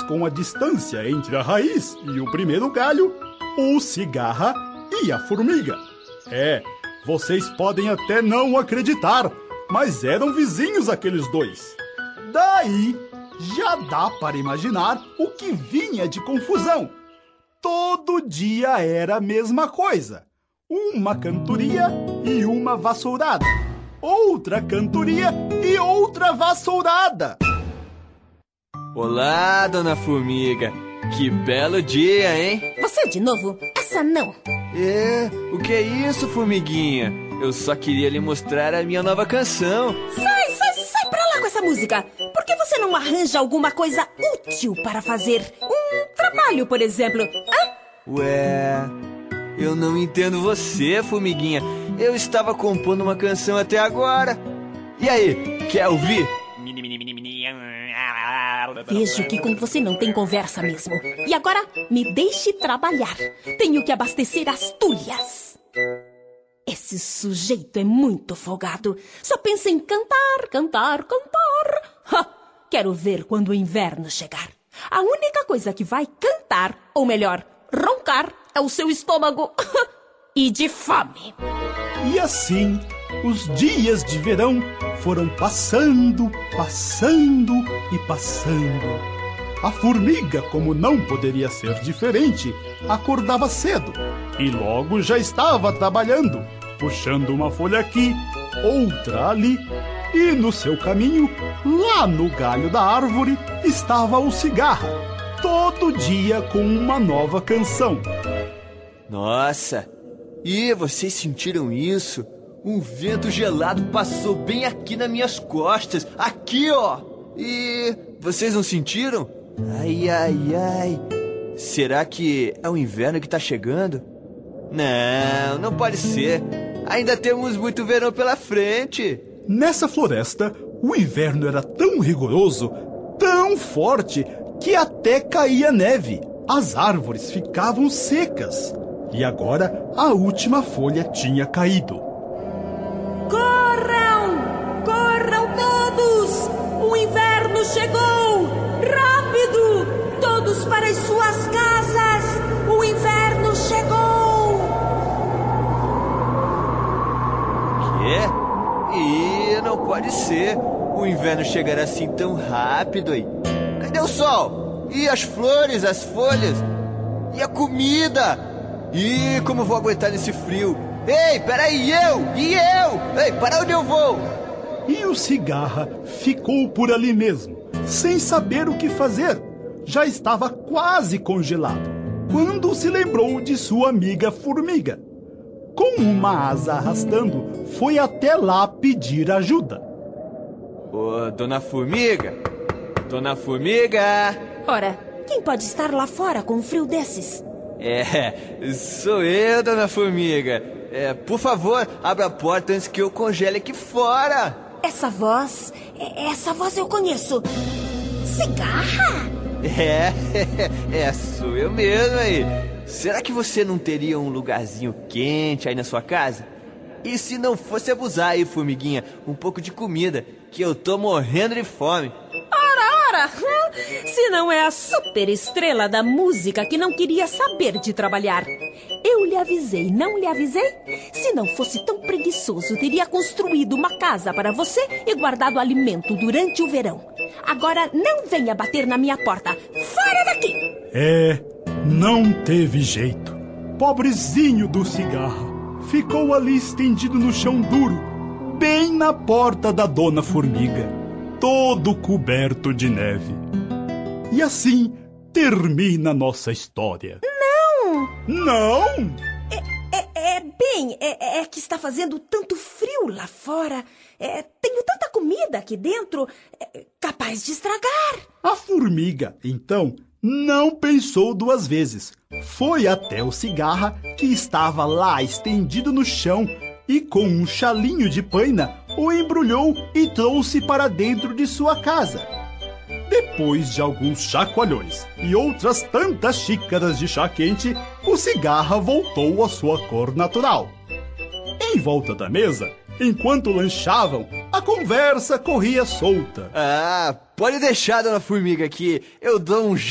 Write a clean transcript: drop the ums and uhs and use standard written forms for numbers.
com a distância entre a raiz e o primeiro galho, o cigarra e a formiga. Vocês podem até não acreditar, mas eram vizinhos aqueles dois. Daí, já dá para imaginar o que vinha de confusão. Todo dia era a mesma coisa. Uma cantoria e uma vassourada. Outra cantoria e outra vassourada. Olá, dona Formiga. Que belo dia, hein? Você de novo? Essa não. O que é isso, Formiguinha? Eu só queria lhe mostrar a minha nova canção. Sai pra lá com essa música. Por que você não arranja alguma coisa útil para fazer? Um trabalho, por exemplo. Ué, eu não entendo você, Formiguinha. Eu estava compondo uma canção até agora. E aí, quer ouvir? Vejo que com você não tem conversa mesmo. E agora, me deixe trabalhar. Tenho que abastecer as tulhas. Esse sujeito é muito folgado. Só pensa em cantar. Quero ver quando o inverno chegar. A única coisa que vai cantar, ou melhor, roncar, é o seu estômago. E de fome. E assim, os dias de verão foram passando. A formiga, como não poderia ser diferente, acordava cedo e logo já estava trabalhando, puxando uma folha aqui, outra ali, e no seu caminho, lá no galho da árvore, estava o cigarra, todo dia com uma nova canção. Nossa! E vocês sentiram isso? Um vento gelado passou bem aqui nas minhas costas. Aqui, ó! E vocês não sentiram? Ai. Será que é o inverno que tá chegando? Não pode ser. Ainda temos muito verão pela frente. Nessa floresta, o inverno era tão rigoroso, tão forte, que até caía neve. As árvores ficavam secas. E agora a última folha tinha caído. Corram todos! O inverno chegou! Rápido! Todos para as suas casas! O inverno chegou! Quê? Ih, não pode ser. O inverno chegar assim tão rápido aí. Cadê o sol? E as flores, as folhas? E a comida? Ih, como eu vou aguentar nesse frio? Ei, peraí, eu! Ei, para onde eu vou? E o cigarra ficou por ali mesmo, sem saber o que fazer. Já estava quase congelado, quando se lembrou de sua amiga formiga. Com uma asa arrastando, foi até lá pedir ajuda. Ô, Dona Formiga! Dona Formiga! Ora, quem pode estar lá fora com um frio desses? Sou eu, Dona Formiga. Por favor, abra a porta antes que eu congele aqui fora. Essa voz eu conheço. Cigarra? Sou eu mesmo aí. Será que você não teria um lugarzinho quente aí na sua casa? E se não fosse abusar aí, formiguinha, um pouco de comida, que eu tô morrendo de fome. Ora! Se não é a super estrela da música que não queria saber de trabalhar. Eu lhe avisei, não lhe avisei? Se não fosse tão preguiçoso, teria construído uma casa para você e guardado alimento durante o verão. Agora não venha bater na minha porta. Fora daqui! Não teve jeito. Pobrezinho do cigarro. Ficou ali estendido no chão duro, bem na porta da Dona Formiga, todo coberto de neve. E assim termina nossa história. Não? É que está fazendo tanto frio lá fora. Tenho tanta comida aqui dentro, capaz de estragar. A formiga, então, não pensou duas vezes. Foi até o cigarra, que estava lá estendido no chão, e com um chalinho de paina o embrulhou e trouxe para dentro de sua casa. Depois de alguns chacoalhões e outras tantas xícaras de chá quente, o cigarra voltou à sua cor natural. Em volta da mesa, enquanto lanchavam, a conversa corria solta. Pode deixar, Dona Formiga, que eu dou um